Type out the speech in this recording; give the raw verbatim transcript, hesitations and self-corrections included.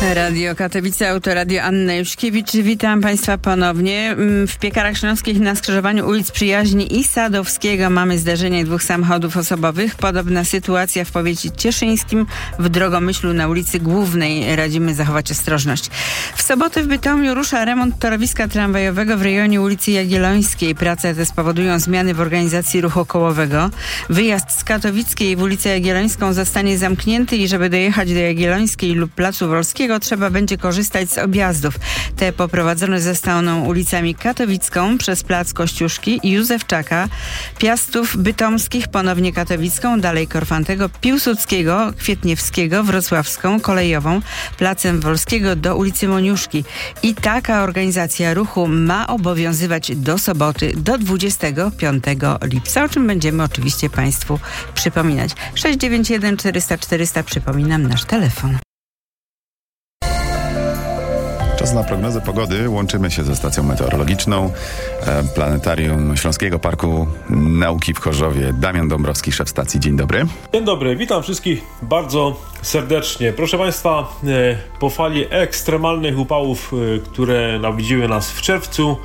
Radio Katowice, Autoradio Anna Juszkiewicz. Witam Państwa ponownie. W Piekarach Śląskich na skrzyżowaniu ulic Przyjaźni i Sadowskiego mamy zdarzenie dwóch samochodów osobowych. Podobna sytuacja w powiecie cieszyńskim w Drogomyślu na ulicy Głównej. Radzimy zachować ostrożność. W sobotę w Bytomiu rusza remont torowiska tramwajowego w rejonie ulicy Jagiellońskiej. Prace te spowodują zmiany w organizacji ruchu kołowego. Wyjazd z Katowickiej w ulicę Jagiellońską zostanie zamknięty i żeby dojechać do Jagiellońskiej lub Placu Wolskiego trzeba będzie korzystać z objazdów. Te poprowadzone zostaną ulicami Katowicką przez Plac Kościuszki i Józefczaka, Piastów Bytomskich, ponownie Katowicką, dalej Korfantego, Piłsudskiego, Kwietniewskiego, Wrocławską, Kolejową, Placem Wolskiego do ulicy Moniuszki. I taka organizacja ruchu ma obowiązywać do soboty, do dwudziestego piątego lipca, o czym będziemy oczywiście Państwu przypominać. sześć dziewięć jeden czterysta czterysta, przypominam, nasz telefon. Czas na prognozę pogody. Łączymy się ze stacją meteorologiczną Planetarium Śląskiego Parku Nauki w Chorzowie. Damian Dąbrowski, szef stacji. Dzień dobry. Dzień dobry, witam wszystkich bardzo serdecznie. Proszę Państwa, po fali ekstremalnych upałów, które nawiedziły nas w czerwcu,